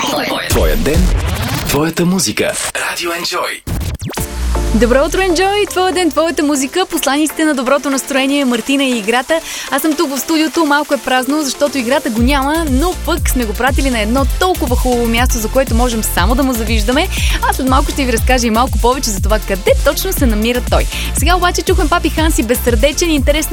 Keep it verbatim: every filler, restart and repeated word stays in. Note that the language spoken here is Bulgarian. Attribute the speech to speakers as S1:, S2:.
S1: Твоя ден, твоята музика. Радио Enjoy.
S2: Добро утро, Enjoy! Твоя ден, твоята музика. Посланиците на доброто настроение, Мартина и играта. Аз съм тук в студиото, малко е празно, защото играта го няма, но пък сме го пратили на едно толкова хубаво място, за което можем само да му завиждаме. Аз след малко ще ви разкажа и малко повече за това къде точно се намира той. Сега обаче чухме Папи Ханс и Безсърдечен. Интересно